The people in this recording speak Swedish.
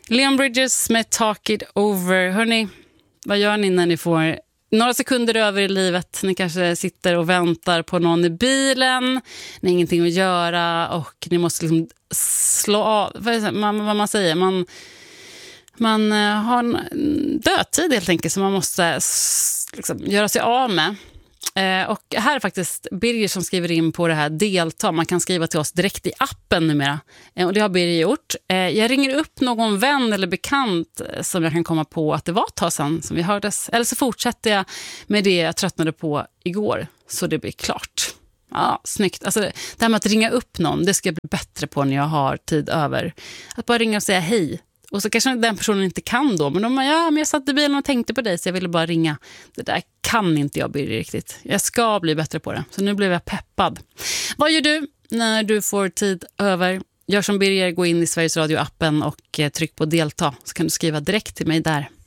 Leon Bridges med Talk It Over. Hörrni, vad gör ni när ni får några sekunder över i livet? Ni kanske sitter och väntar på någon i bilen. Ni har ingenting att göra och ni måste liksom slå av. Vad man säger? Man har en dödtid helt enkelt som man måste liksom göra sig av med. Och här är faktiskt Birger som skriver in på det här delta. Man kan skriva till oss direkt i appen numera. Och det har Birger gjort. Jag ringer upp någon vän eller bekant som jag kan komma på att det var ett tag sedan som vi hördes. Eller så fortsätter jag med det jag tröttnade på igår. Så det blir klart. Ja, snyggt. Alltså det här med att ringa upp någon, det ska jag bli bättre på när jag har tid över. Att bara ringa och säga hej. Och så kanske den personen inte kan då. Men men jag satt i bilen och tänkte på dig så jag ville bara ringa. Det där kan inte jag bli riktigt. Jag ska bli bättre på det. Så nu blev jag peppad. Vad gör du när du får tid över? Gör som Birger, gå in i Sveriges Radio-appen och tryck på delta. Så kan du skriva direkt till mig där.